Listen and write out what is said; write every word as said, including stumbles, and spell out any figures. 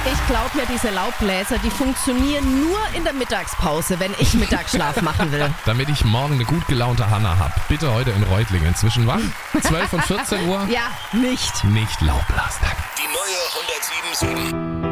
Ich glaube ja, diese Laubbläser, die funktionieren nur in der Mittagspause, wenn ich Mittagsschlaf machen will. Damit ich morgen eine gut gelaunte Hanna habe. Bitte heute in Reutlingen. Zwischen wann? zwölf und vierzehn Uhr? Ja, nicht. Nicht Laubblasen. Die neue hundertsieben Komma sieben.